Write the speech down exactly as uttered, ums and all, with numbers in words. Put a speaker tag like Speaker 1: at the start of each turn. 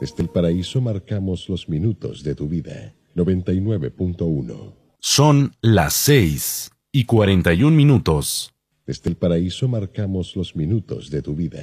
Speaker 1: Desde el paraíso marcamos los minutos de tu vida. noventa y nueve punto uno.
Speaker 2: Son las seis y cuarenta y un minutos.
Speaker 1: Desde el paraíso marcamos los minutos de tu vida.